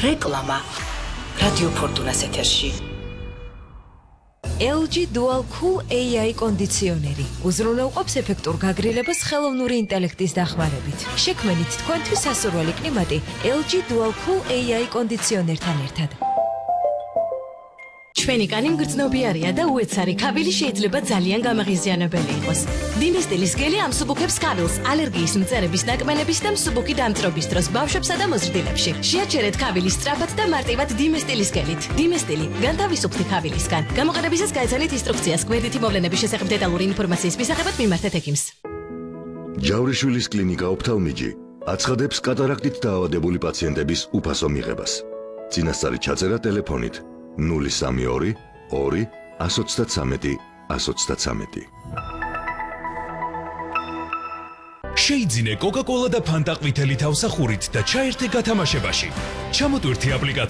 რეკლამა რადიო ფორტუნას ეთერში. LG Dual Cool AI კონდიციონერი უზრუნველყოფს ეფექტურ გაგრილებას ხელოვნური ინტელექტის დახმარებით. შექმნით თქვენთვის სასურველი კლიმატი LG Dual Cool AI კონდიციონერთან ერთად. ჩვენი კანი მგრძნობიარია და უეცარი ქაბილი შეიძლება ძალიან გამაღიზიანებელი იყოს. დინის სტილის გელი ამსუბუქებს ქაბილს ალერგიის მწერების ნაკმენების და მსუბუქი დამწრობის დროს ბავშვებსა და მოზრდილებში. შეაჩერეთ ქაბილი სწრაფად და მარტივად დინის სტილის გელით. დინის სტილი განთავისუფლდი ქაბილისგან. გამოყენებისას გაეცანით ინსტრუქციას გვერდითი მოვლენების შესახებ დეტალური ინფორმაციის მისაღებად მიმართეთ ექიმს. ჯავრიშვილის კლინიკა ოფთალმიჯი აცხადებს კატარაქტით დაავადებული პაციენტების უფასო მიღებას. წინასწარი ჩაწერა ტელეფონით 032 2 133 133. შეიძინე კოკა-კოლა და ფანტა ყვითელი თავსახურით და ჩაერთე გათამაშებაში. ჩამოტვირთი აპლიკაცია